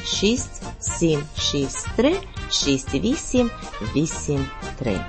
6763 6883.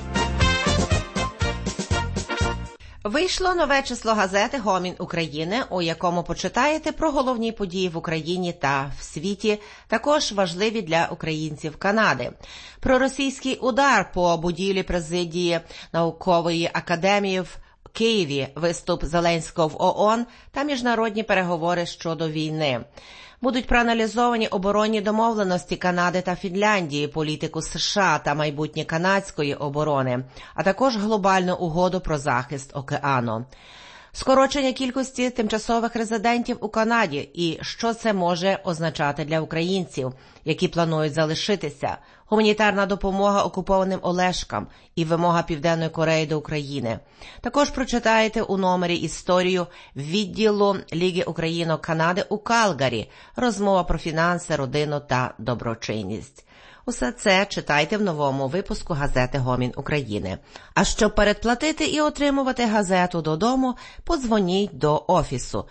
Вийшло нове число газети «Гомін України», у якому почитаєте про головні події в Україні та в світі, також важливі для українців Канади. Про російський удар по будівлі президії наукової академії в Києві, виступ Зеленського в ООН та міжнародні переговори щодо війни. Будуть проаналізовані оборонні домовленості Канади та Фінляндії, політику США та майбутнє канадської оборони, а також глобальну угоду про захист океану. Скорочення кількості тимчасових резидентів у Канаді і що це може означати для українців, які планують залишитися, гуманітарна допомога окупованим Олешкам і вимога Південної Кореї до України. Також прочитаєте у номері історію відділу Ліги Україно-Канади у Калгарі, розмова про фінанси, родину та доброчинність. Усе це читайте в новому випуску газети «Гомін України». А щоб передплатити і отримувати газету додому, подзвоніть до офісу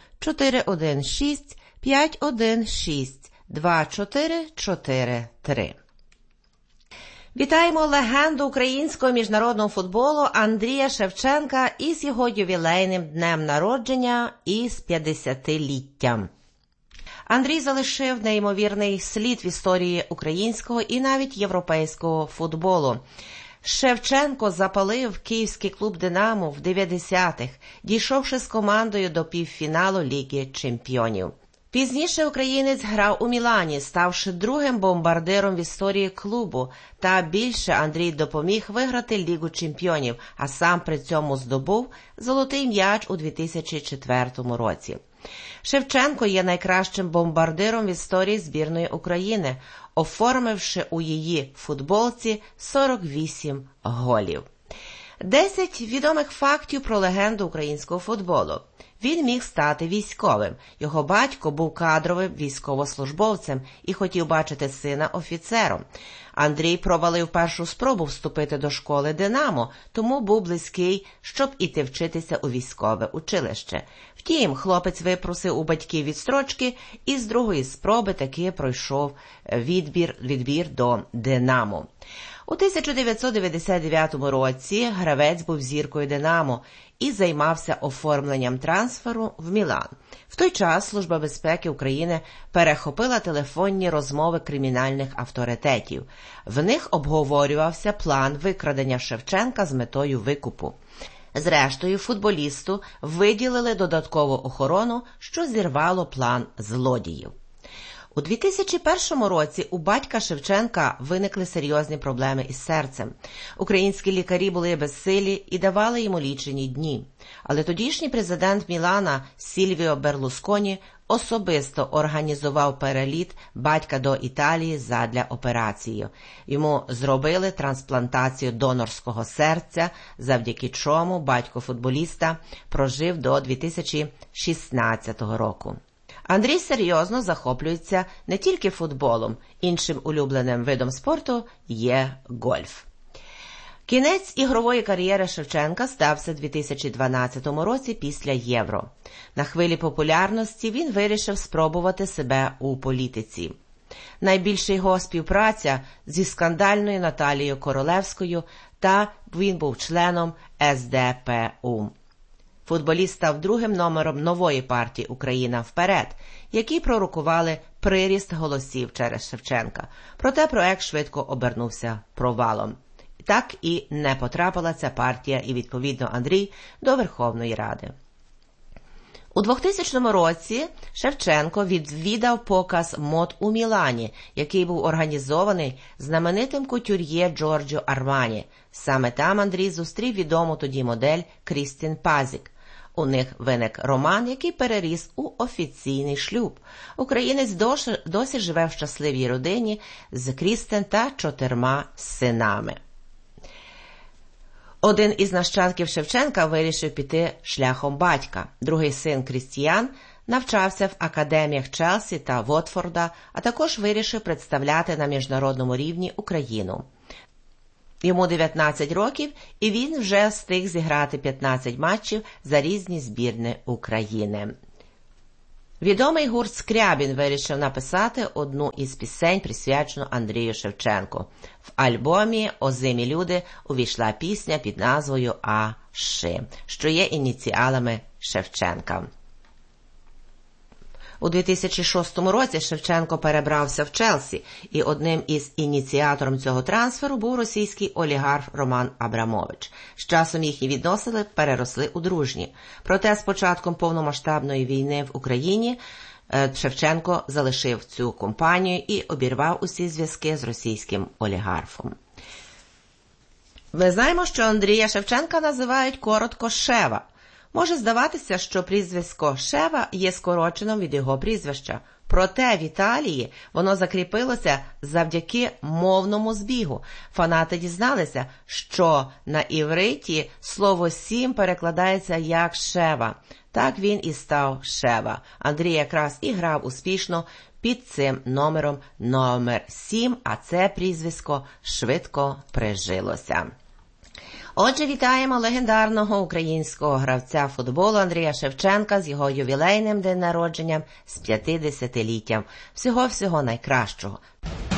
416-516-2443. Вітаємо легенду українського міжнародного футболу Андрія Шевченка із його ювілейним днем народження і з 50-літтям. Андрій залишив неймовірний слід в історії українського і навіть європейського футболу. Шевченко запалив київський клуб «Динамо» в 90-х, дійшовши з командою до півфіналу Ліги чемпіонів. Пізніше українець грав у Мілані, ставши другим бомбардиром в історії клубу, та більше Андрій допоміг виграти Лігу чемпіонів, а сам при цьому здобув золотий м'яч у 2004 році. Шевченко є найкращим бомбардиром в історії збірної України, оформивши у її футболці 48 голів. 10 відомих фактів про легенду українського футболу. Він міг стати військовим. Його батько був кадровим військовослужбовцем і хотів бачити сина офіцером. Андрій провалив першу спробу вступити до школи «Динамо», тому був близький, щоб іти вчитися у військове училище. Втім, хлопець випросив у батьків відстрочки і з другої спроби таки пройшов відбір до «Динамо». У 1999 році гравець був зіркою «Динамо» і займався оформленням трансферу в Мілан. В той час Служба безпеки України перехопила телефонні розмови кримінальних авторитетів. В них обговорювався план викрадення Шевченка з метою викупу. Зрештою, футболісту виділили додаткову охорону, що зірвало план злодіїв. У 2001 році у батька Шевченка виникли серйозні проблеми із серцем. Українські лікарі були безсилі і давали йому лічені дні. Але тодішній президент Мілана Сільвіо Берлусконі особисто організував переліт батька до Італії задля операції. Йому зробили трансплантацію донорського серця, завдяки чому батько футболіста прожив до 2016 року. Андрій серйозно захоплюється не тільки футболом, іншим улюбленим видом спорту є гольф. Кінець ігрової кар'єри Шевченка стався у 2012 році після Євро. На хвилі популярності він вирішив спробувати себе у політиці. Найбільша його співпраця зі скандальною Наталією Королевською, та він був членом СДПУ. Футболіст став другим номером нової партії «Україна вперед», які пророкували приріст голосів через Шевченка. Проте проект швидко обернувся провалом. Так і не потрапила ця партія і, відповідно, Андрій до Верховної Ради. У 2000 році Шевченко відвідав показ мод у Мілані, який був організований знаменитим кутюр'є Джорджо Армані. Саме там Андрій зустрів відому тоді модель Крістін Пазік. У них виник роман, який переріс у офіційний шлюб. Українець досі живе в щасливій родині з Крістен та 4 синами. Один із нащадків Шевченка вирішив піти шляхом батька. Другий син Крістіян навчався в академіях Челсі та Вотфорда, а також вирішив представляти на міжнародному рівні Україну. Йому 19 років, і він вже встиг зіграти 15 матчів за різні збірні України. Відомий гурт «Скрябін» вирішив написати одну із пісень, присвячену Андрію Шевченку. В альбомі «Озимі люди» увійшла пісня під назвою «А.Ш», що є ініціалами Шевченка. У 2006 році Шевченко перебрався в Челсі, і одним із ініціаторів цього трансферу був російський олігарх Роман Абрамович. З часом їхні відносини переросли у дружні. Проте з початком повномасштабної війни в Україні Шевченко залишив цю компанію і обірвав усі зв'язки з російським олігархом. Ми знаємо, що Андрія Шевченка називають коротко Шева. Може здаватися, що прізвисько Шева є скороченим від його прізвища. Проте в Італії воно закріпилося завдяки мовному збігу. Фанати дізналися, що на івриті слово «сім» перекладається як «шева». Так він і став Шева. Андрій якраз і грав успішно під цим номером номер 7, а це прізвисько швидко прижилося. Отже, вітаємо легендарного українського гравця футболу Андрія Шевченка з його ювілейним день народження з 50-літтям. Всього-всього найкращого.